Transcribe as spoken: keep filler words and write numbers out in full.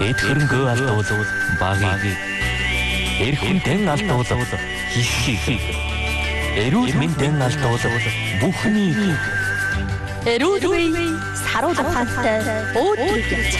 Эд хөрөнгөө алдуул багийг, эрх хүнтэн алдуул хихийг, эрүүл мэндэн алдуул бүхнийг. Эрүүл үе саруул ухаантай өөдрөг